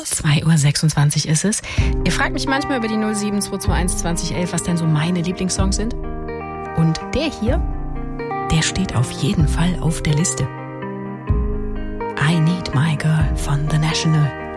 2:26 Uhr ist es. Ihr fragt mich manchmal über die 07221 2011, was denn so meine Lieblingssongs sind. Und der hier, der steht auf jeden Fall auf der Liste. I Need My Girl von The National.